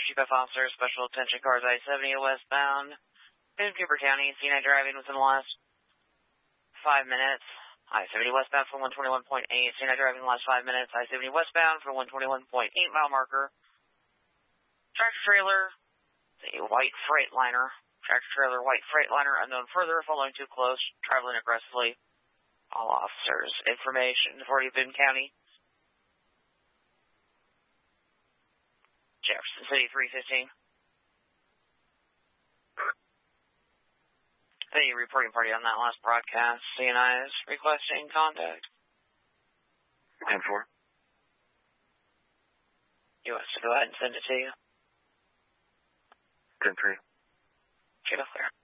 Chief F. Officer, Special Attention Cars I-70 westbound in Cooper County. C9 driving within the last 5 minutes. I-70 westbound for 121.8. C9 driving the last 5 minutes. I-70 westbound for 121.8 mile marker. Tractor trailer, the white Freightliner. Tractor trailer, white Freightliner, unknown further, following too close, traveling aggressively. All officers. Information for Boone County. Jefferson City 315. The reporting party on that last broadcast. CNI is requesting contact. 10-4. You want us to go ahead and send it to you? 10-3. Okay, go clear.